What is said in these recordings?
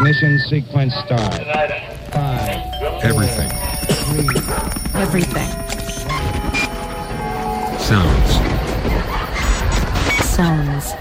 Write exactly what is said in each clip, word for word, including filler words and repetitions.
Ignition sequence start. Five. Everything. Three. Everything. Sounds. Sounds.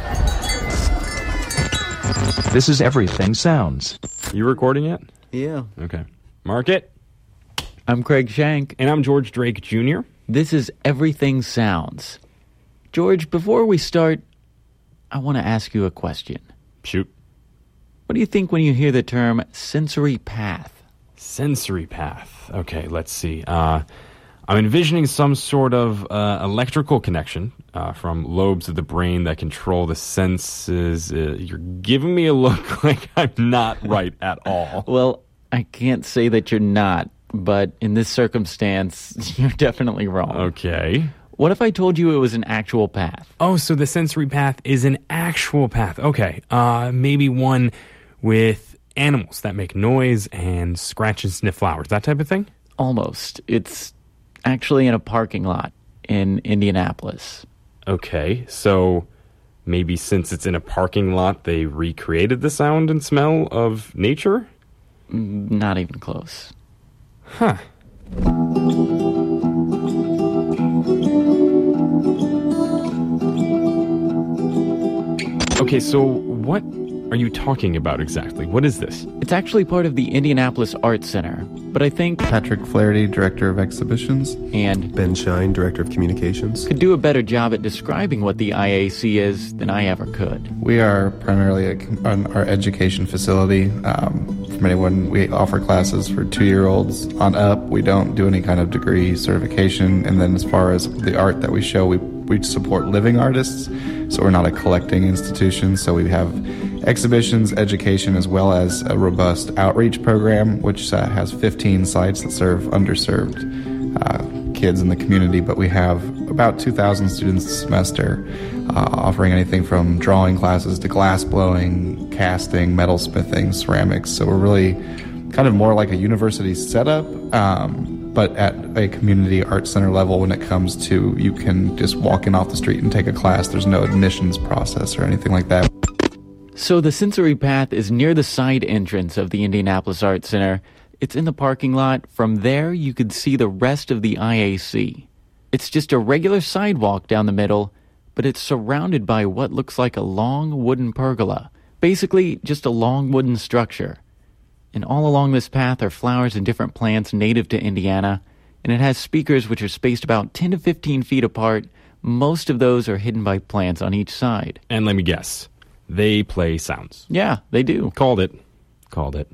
This is Everything Sounds. You recording it? Yeah. Okay. Mark it. I'm Craig Shank. And I'm George Drake Junior This is Everything Sounds. George, before we start, I want to ask you a question. Shoot. What do you think when you hear the term sensory path? Sensory path. Okay, let's see. Uh, I'm envisioning some sort of uh, electrical connection uh, from lobes of the brain that control the senses. Uh, you're giving me a look like I'm not right at all. Well, I can't say that you're not, but in this circumstance, you're definitely wrong. Okay. What if I told you it was an actual path? Oh, so the sensory path is an actual path. Okay. Uh, maybe one with animals that make noise and scratch and sniff flowers, that type of thing? Almost. It's actually in a parking lot in Indianapolis. Okay, so maybe since it's in a parking lot, they recreated the sound and smell of nature? Not even close. Huh. Okay, so what are you talking about exactly? What is this? It's actually part of the Indianapolis Arts Center, but I think Patrick Flaherty, Director of Exhibitions. And Ben Shine, Director of Communications. Could do a better job at describing what the I A C is than I ever could. We are primarily a, on our education facility. Um, from anyone, we offer classes for two-year-olds on up. We don't do any kind of degree certification. And then as far as the art that we show, we, we support living artists. So we're not a collecting institution. So we have exhibitions, education, as well as a robust outreach program, which uh, has fifteen sites that serve underserved uh, kids in the community. But we have about two thousand students a semester, uh, offering anything from drawing classes to glass blowing, casting, metal smithing, ceramics. So we're really kind of more like a university setup, um, but at a community arts center level when it comes to you can just walk in off the street and take a class. There's no admissions process or anything like that. So the sensory path is near the side entrance of the Indianapolis Arts Center. It's in the parking lot. From there, you could see the rest of the I A C. It's just a regular sidewalk down the middle, but it's surrounded by what looks like a long wooden pergola. Basically, just a long wooden structure. And all along this path are flowers and different plants native to Indiana, and it has speakers which are spaced about ten to fifteen feet apart. Most of those are hidden by plants on each side. And let me guess. They play sounds. Yeah, they do. Called it. Called it.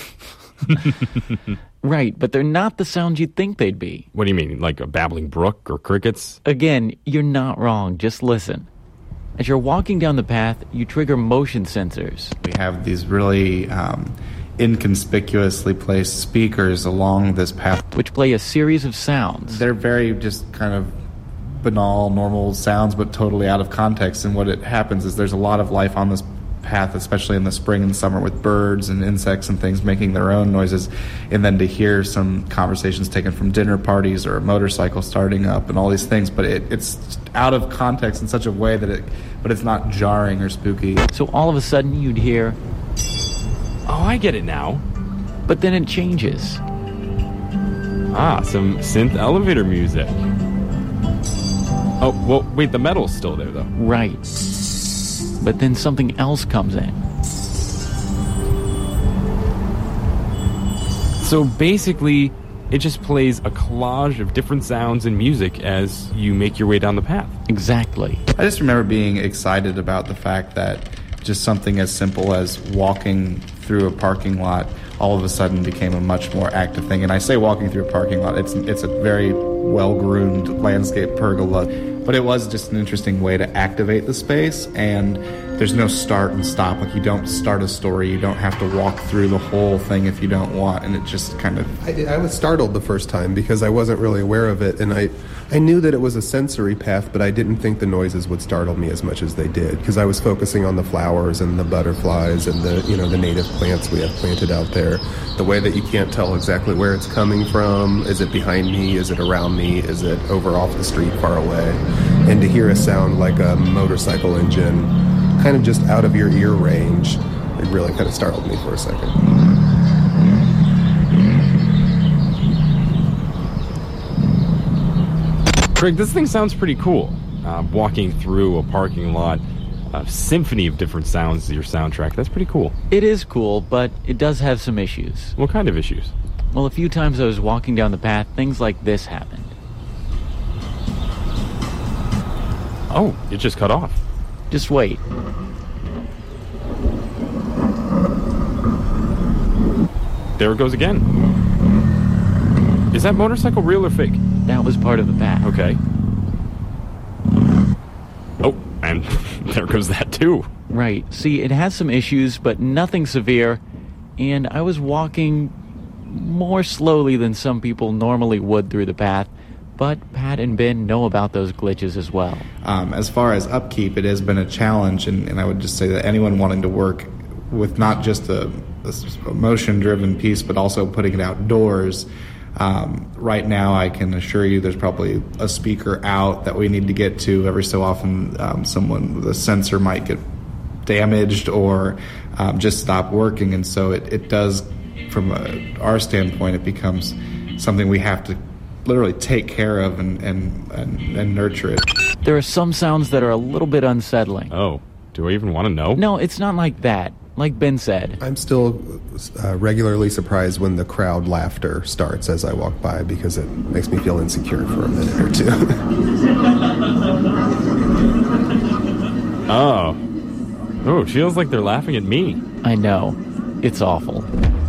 Right, but they're not the sounds you'd think they'd be. What do you mean, like a babbling brook or crickets? Again, you're not wrong. Just listen. As you're walking down the path, you trigger motion sensors. We have these really um, inconspicuously placed speakers along this path, which play a series of sounds. They're very just kind of banal, normal sounds, but totally out of context. And what it happens is there's a lot of life on this path, especially in the spring and summer, with birds and insects and things making their own noises. And then to hear some conversations taken from dinner parties or a motorcycle starting up and all these things, but it, it's out of context in such a way that it, but it's not jarring or spooky. So all of a sudden you'd hear, oh, I get it now. But then it changes. Ah, some synth elevator music. Oh, well, wait, the metal's still there, though. Right. But then something else comes in. So basically, it just plays a collage of different sounds and music as you make your way down the path. Exactly. I just remember being excited about the fact that just something as simple as walking through a parking lot all of a sudden became a much more active thing. And I say walking through a parking lot, it's it's a very well-groomed landscape pergola, but it was just an interesting way to activate the space. And there's no start and stop. Like, you don't start a story, you don't have to walk through the whole thing if you don't want, and it just kind of... I, I was startled the first time because I wasn't really aware of it, and I, I knew that it was a sensory path, but I didn't think the noises would startle me as much as they did, because I was focusing on the flowers and the butterflies and the, you know, the native plants we have planted out there. The way that you can't tell exactly where it's coming from. Is it behind me? Is it around me? Is it over off the street far away? And to hear a sound like a motorcycle engine kind of just out of your ear range It really kind of startled me for a second. Craig, this thing sounds pretty cool. Uh, walking through a parking lot, a symphony of different sounds to your soundtrack. That's pretty cool. It is cool, but it does have some issues. What kind of issues? Well, a few times I was walking down the path, things like this happened. Oh, it just cut off. Just wait. There it goes again. Is that motorcycle real or fake? That was part of the path. Okay. Oh, and there goes that too. Right. See, it has some issues, but nothing severe. And I was walking more slowly than some people normally would through the path. But Pat and Ben know about those glitches as well. Um, as far as upkeep, it has been a challenge, and, and I would just say that anyone wanting to work with not just a, a motion-driven piece, but also putting it outdoors, um, right now I can assure you there's probably a speaker out that we need to get to. Every so often um, someone with a sensor might get damaged or um, just stop working, and so it, it does, from a, our standpoint, it becomes something we have to literally take care of and, and, and, and nurture it. There are some sounds that are a little bit unsettling. Oh, do I even want to know? No, it's not like that. Like Ben said. I'm still uh, regularly surprised when the crowd laughter starts as I walk by, because it makes me feel insecure for a minute or two. Oh. Oh, it feels like they're laughing at me. I know. It's awful.